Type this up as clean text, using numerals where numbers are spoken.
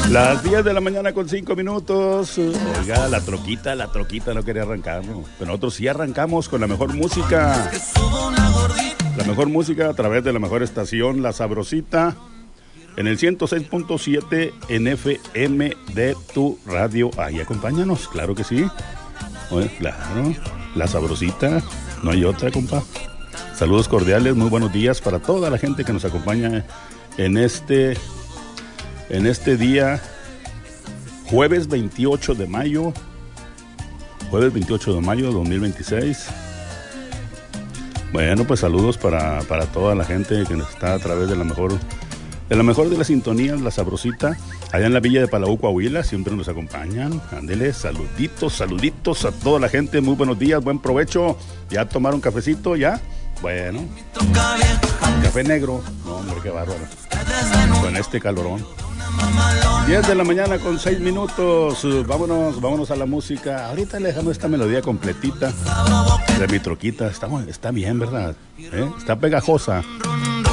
Las 10 de la mañana con 5 minutos. Oiga, la troquita no quería arrancar, ¿no? Pero nosotros sí arrancamos con la mejor música. La mejor música a través de la mejor estación, La Sabrosita, en el 106.7 en FM de tu radio. Ahí acompáñanos, claro que sí. Oye, claro, La Sabrosita, no hay otra, compa. Saludos cordiales, muy buenos días para toda la gente que nos acompaña en este día, jueves 28 de mayo, 2026. Bueno, pues saludos para toda la gente que está a través de la mejor de las sintonías, La Sabrosita, allá en la villa de Palau, Coahuila, siempre nos acompañan. Ándele, saluditos a toda la gente, muy buenos días, buen provecho. ¿Ya tomaron cafecito? ¿Ya? Bueno, café negro, no hombre, qué bárbaro, con este calorón. 10 de la mañana con 6 minutos, vámonos a la música. Ahorita le dejamos esta melodía completita de mi troquita, está bien, ¿verdad? Está pegajosa.